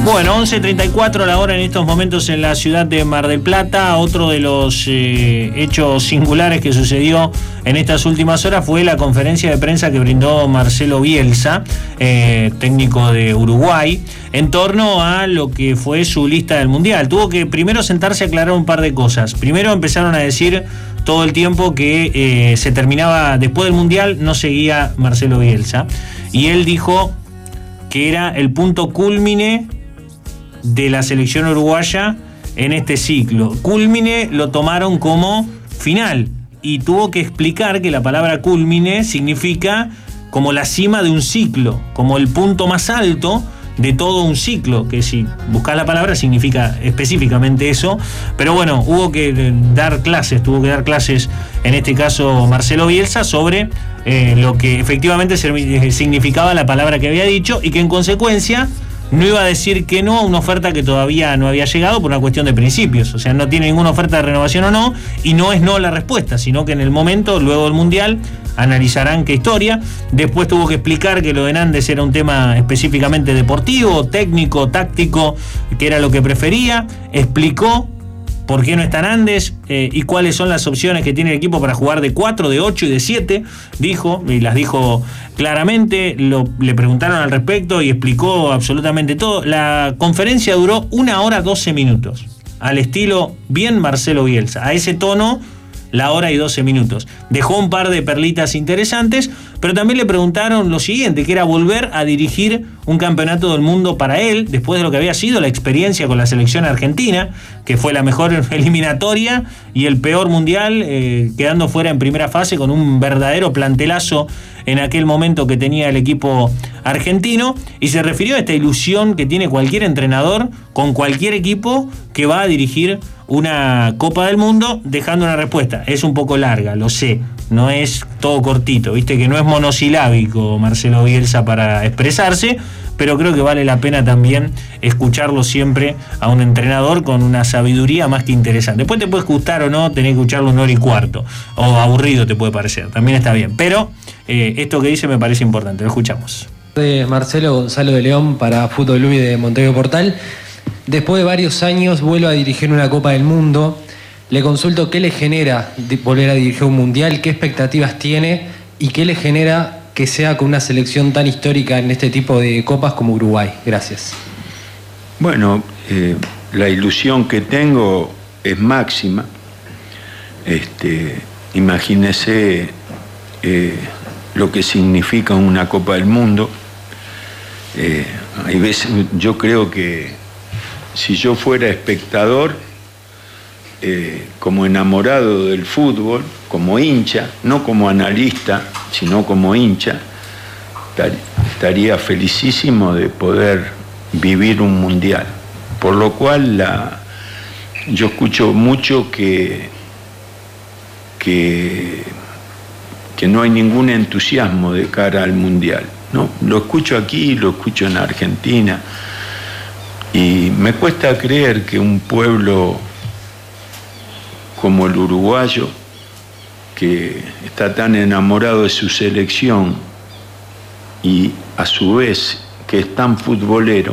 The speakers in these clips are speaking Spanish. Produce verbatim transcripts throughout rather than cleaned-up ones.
Bueno, once treinta y cuatro la hora en estos momentos en la ciudad de Mar del Plata. Otro de los eh, hechos singulares que sucedió en estas últimas horas fue la conferencia de prensa que brindó Marcelo Bielsa, eh, técnico de Uruguay, en torno a lo que fue su lista del Mundial. Tuvo que primero sentarse a aclarar un par de cosas. Primero empezaron a decir todo el tiempo que eh, se terminaba, después del Mundial no seguía Marcelo Bielsa. Y él dijo que era el punto cúlmine de la selección uruguaya en este ciclo. Cúlmine lo tomaron como final y tuvo que explicar que la palabra cúlmine significa como la cima de un ciclo, como el punto más alto de todo un ciclo, que si buscas la palabra significa específicamente eso, pero bueno, hubo que dar clases, tuvo que dar clases en este caso Marcelo Bielsa sobre eh, lo que efectivamente significaba la palabra que había dicho y que en consecuencia no iba a decir que no a una oferta que todavía no había llegado por una cuestión de principios. O sea, no tiene ninguna oferta de renovación o no, y no es no la respuesta, sino que en el momento, luego del Mundial, analizarán qué historia. Después tuvo que explicar que lo de Nández era un tema específicamente deportivo, técnico, táctico, que era lo que prefería. Explicó por qué no está Nández eh, y cuáles son las opciones que tiene el equipo para jugar de cuatro, de ocho y de siete, dijo, y las dijo claramente. Lo, le preguntaron al respecto y explicó absolutamente todo. La conferencia duró una hora doce minutos, al estilo bien Marcelo Bielsa, a ese tono, la hora y doce minutos. Dejó un par de perlitas interesantes, pero también le preguntaron lo siguiente, que era volver a dirigir un campeonato del mundo para él, después de lo que había sido la experiencia con la selección argentina, que fue la mejor eliminatoria y el peor mundial, eh, quedando fuera en primera fase con un verdadero plantelazo en aquel momento que tenía el equipo argentino, y se refirió a esta ilusión que tiene cualquier entrenador con cualquier equipo que va a dirigir una Copa del Mundo, dejando una respuesta. Es un poco larga, lo sé, no es todo cortito, viste que no es monosilábico Marcelo Bielsa para expresarse, pero creo que vale la pena también escucharlo siempre a un entrenador con una sabiduría más que interesante. Después te puede gustar o no, tenés que escucharlo una hora y cuarto, o aburrido te puede parecer, también está bien, pero eh, esto que dice me parece importante, lo escuchamos. De Marcelo Gonzalo de León para Fútbol Club de Montevideo Portal. Después de varios años vuelve a dirigir una Copa del Mundo. Le consulto qué le genera volver a dirigir un mundial, qué expectativas tiene y qué le genera que sea con una selección tan histórica en este tipo de copas como Uruguay. Gracias. Bueno, eh, la ilusión que tengo es máxima. Este, imagínese eh, lo que significa una Copa del Mundo. Eh, hay veces, yo creo que si yo fuera espectador, eh, como enamorado del fútbol, como hincha, no como analista, sino como hincha, estaría felicísimo de poder vivir un mundial. Por lo cual la, yo escucho mucho que, que, que no hay ningún entusiasmo de cara al mundial, ¿no? Lo escucho aquí, lo escucho en Argentina. Y me cuesta creer que un pueblo como el uruguayo, que está tan enamorado de su selección y a su vez que es tan futbolero,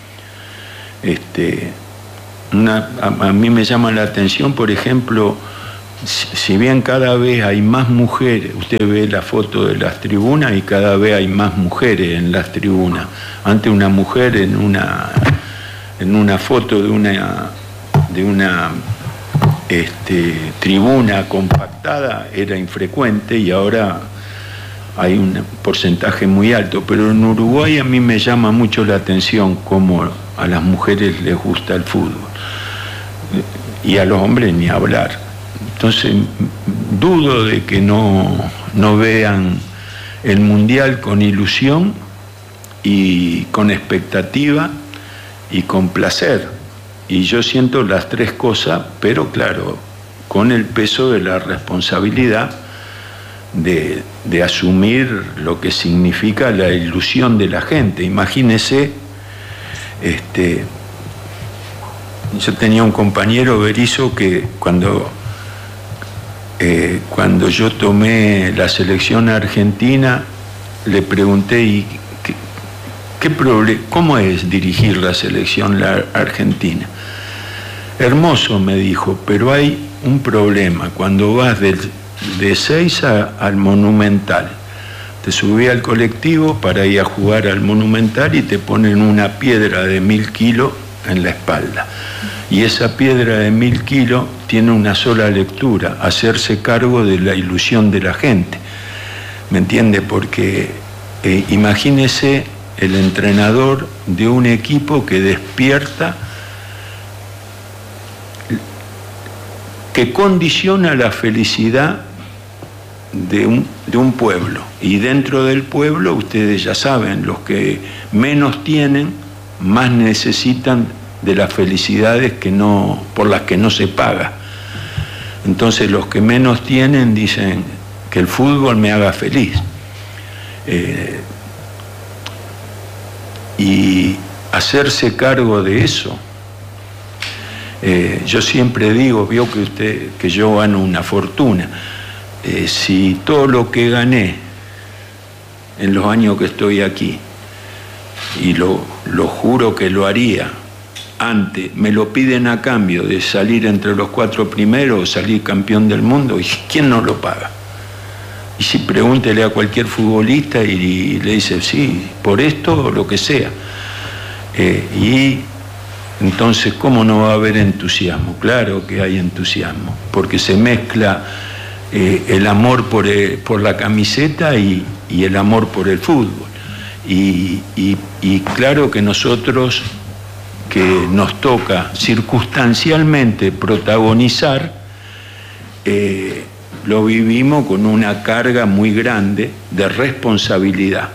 este, una, a, a mí me llama la atención, por ejemplo, si, si bien cada vez hay más mujeres, usted ve la foto de las tribunas y cada vez hay más mujeres en las tribunas. Antes una mujer en una... en una foto de una de una este, tribuna compactada era infrecuente y ahora hay un porcentaje muy alto, pero en Uruguay a mí me llama mucho la atención cómo a las mujeres les gusta el fútbol y a los hombres ni hablar. Entonces dudo de que no, no vean el mundial con ilusión y con expectativa y con placer, y yo siento las tres cosas, pero claro, con el peso de la responsabilidad de, de asumir lo que significa la ilusión de la gente. Imagínese, este, yo tenía un compañero, Berizzo, que cuando, eh, cuando yo tomé la selección argentina, le pregunté, ¿y qué, ¿qué proble- ¿cómo es dirigir la selección la argentina? Hermoso, me dijo, pero hay un problema. Cuando vas del, de Ezeiza al Monumental, te subí al colectivo para ir a jugar al Monumental y te ponen una piedra de mil kilos en la espalda. Y esa piedra de mil kilos tiene una sola lectura: hacerse cargo de la ilusión de la gente. ¿Me entiende? Porque eh, imagínese el entrenador de un equipo que despierta, que condiciona la felicidad de un, de un pueblo. Y dentro del pueblo, ustedes ya saben, los que menos tienen, más necesitan de las felicidades que no, por las que no se paga. Entonces los que menos tienen dicen que el fútbol me haga feliz. Eh, y hacerse cargo de eso. Eh, yo siempre digo, vio que usted, que yo gano una fortuna. Eh, si todo lo que gané en los años que estoy aquí, y lo, lo juro que lo haría, antes me lo piden a cambio de salir entre los cuatro primeros o salir campeón del mundo, ¿y quién no lo paga? Y si pregúntele a cualquier futbolista y, y le dice, sí, por esto o lo que sea. Eh, y entonces, ¿cómo no va a haber entusiasmo? Claro que hay entusiasmo, porque se mezcla eh, el amor por, el, por la camiseta y, y el amor por el fútbol. Y, y, y claro que nosotros, que nos toca circunstancialmente protagonizar, eh, lo vivimos con una carga muy grande de responsabilidad.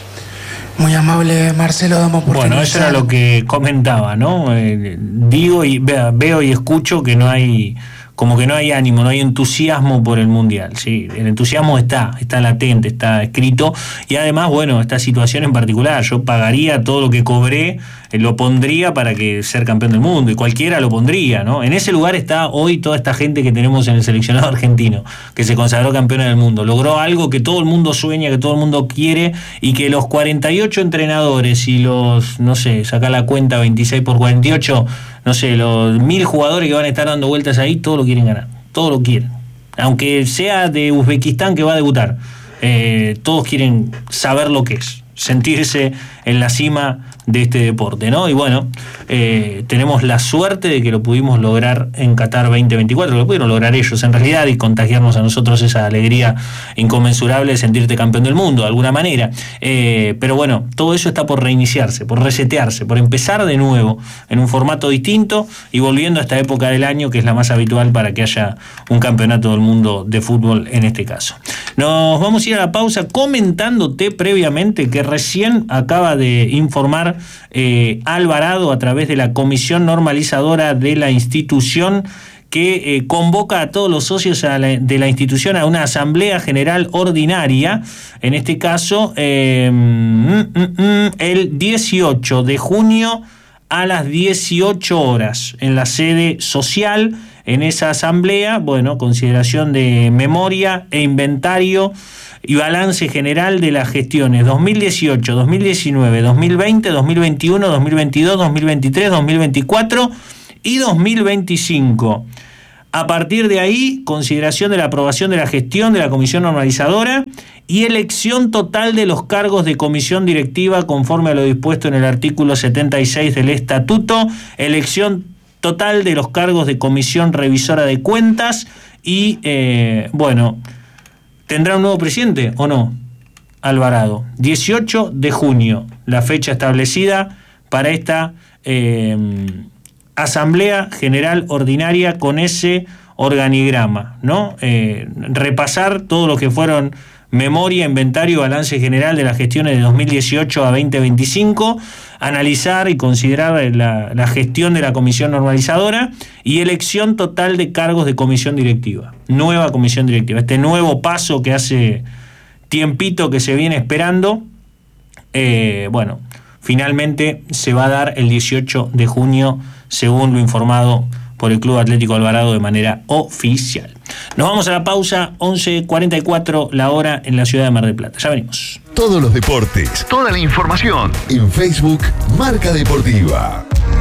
Muy amable, Marcelo, damos por Bueno, eso era lo que comentaba, ¿no? Eh, digo y veo, veo y escucho que no hay, como que no hay ánimo, no hay entusiasmo por el Mundial, ¿sí? El entusiasmo está, está latente, está escrito, y además, bueno, esta situación en particular, yo pagaría todo lo que cobré, eh, lo pondría para que ser campeón del mundo, y cualquiera lo pondría, ¿no? En ese lugar está hoy toda esta gente que tenemos en el seleccionado argentino, que se consagró campeona del mundo, logró algo que todo el mundo sueña, que todo el mundo quiere, y que los cuarenta y ocho entrenadores y los, no sé, saca la cuenta veintiséis por cuarenta y ocho, no sé, los mil jugadores que van a estar dando vueltas ahí, todo lo quieren ganar, todo lo quieren. Aunque sea de Uzbekistán que va a debutar, eh, todos quieren saber lo que es, sentirse en la cima de este deporte, ¿no? Y bueno, eh, tenemos la suerte de que lo pudimos lograr en Qatar veinte veinticuatro, lo pudieron lograr ellos en realidad, y contagiarnos a nosotros esa alegría inconmensurable de sentirte campeón del mundo, de alguna manera. Eh, pero bueno, todo eso está por reiniciarse, por resetearse, por empezar de nuevo en un formato distinto y volviendo a esta época del año que es la más habitual para que haya un campeonato del mundo de fútbol en este caso. Nos vamos a ir a la pausa comentándote previamente que recién acaba de informar eh, Alvarado a través de la Comisión Normalizadora de la institución que eh, convoca a todos los socios a la, de la institución a una asamblea general ordinaria, en este caso eh, mm, mm, mm, el dieciocho de junio a las dieciocho horas en la sede social. En esa asamblea, bueno, consideración de memoria e inventario y balance general de las gestiones dos mil dieciocho, dos mil diecinueve, dos mil veinte, dos mil veintiuno, dos mil veintidós, dos mil veintitrés, dos mil veinticuatro y dos mil veinticinco. A partir de ahí, consideración de la aprobación de la gestión de la comisión normalizadora y elección total de los cargos de comisión directiva conforme a lo dispuesto en el artículo setenta y seis del estatuto, elección total de los cargos de comisión revisora de cuentas y, eh, bueno, ¿tendrá un nuevo presidente o no? Alvarado. dieciocho de junio, la fecha establecida para esta eh, Asamblea General Ordinaria con ese organigrama, ¿no? Eh, repasar todo lo que fueron memoria, inventario y balance general de las gestiones de dos mil dieciocho a veinte veinticinco, analizar y considerar la, la gestión de la comisión normalizadora y elección total de cargos de comisión directiva, nueva comisión directiva, este nuevo paso que hace tiempito que se viene esperando, eh, bueno, finalmente se va a dar el dieciocho de junio, según lo informado por el Club Atlético Alvarado de manera oficial. Nos vamos a la pausa, once cuarenta y cuatro la hora en la ciudad de Mar del Plata. Ya venimos. Todos los deportes, toda la información en Facebook Marca Deportiva.